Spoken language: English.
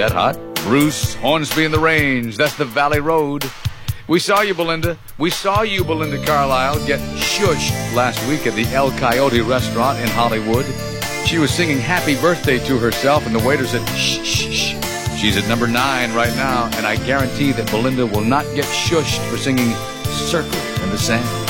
that hot? Bruce Hornsby and the Range. That's the Valley Road. We saw you, Belinda. We saw you, Belinda Carlisle, get shushed last week at the El Coyote restaurant in Hollywood. She was singing Happy Birthday to herself, and the waiter said, shh, shh, shh. She's at number 9 right now, and I guarantee that Belinda will not get shushed for singing Circle in the Sand.